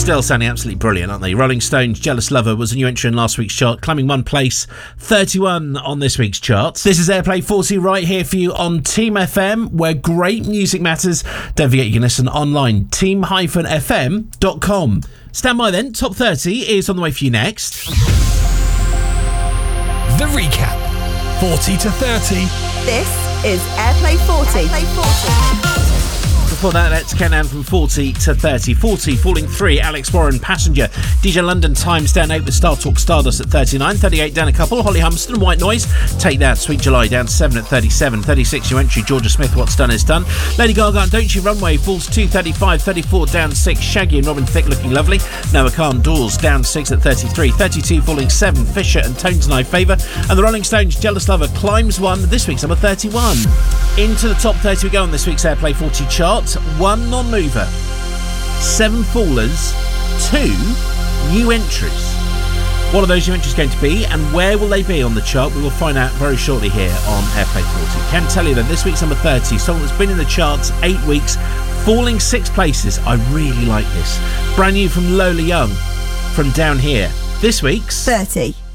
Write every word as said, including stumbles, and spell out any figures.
Still sounding absolutely brilliant, aren't they? Rolling Stones' Jealous Lover was a new entry in last week's chart, climbing one place, thirty-one on this week's charts. This is Airplay forty right here for you on Team F M, where great music matters. Don't forget you can listen online, team dash f m dot com. Stand by then, Top thirty is on the way for you next. The recap, forty to thirty. This is Airplay forty. Airplay forty. Before that, let's count down from forty to thirty. forty, falling three, Alex Warren, Passenger. D J London, Times down eight with Star Talk Stardust at thirty-nine. thirty-eight, down a couple, Holly Humston, White Noise. Take That, Sweet July, down seven at thirty-seven. thirty-six, new entry, Georgia Smith, What's Done Is Done. Lady Gaga and Don't You Runway falls two, thirty-five. thirty-four, down six, Shaggy and Robin Thicke, Looking Lovely. Noah Khan, Doors, down six at thirty-three. thirty-two, falling seven, Fisher and Tones and I Favour. And the Rolling Stones' Jealous Lover climbs one, this week's number thirty-one. Into the top thirty we go on this week's Airplay forty chart. One non-mover, seven fallers, two new entries. What are those new entries going to be, and where will they be on the chart? We will find out very shortly here on Airplay forty. Can tell you that this week's number thirty, song that's been in the charts eight weeks, falling six places. I really like this. Brand new from Lola Young, From Down Here. This week's thirty.